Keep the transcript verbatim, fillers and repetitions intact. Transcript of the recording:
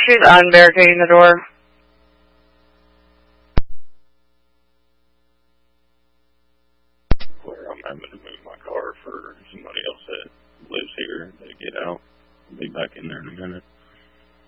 she's unbarricading the door. Where I'm having to move my car for somebody else that lives here to get out. I'll be back in there in a minute.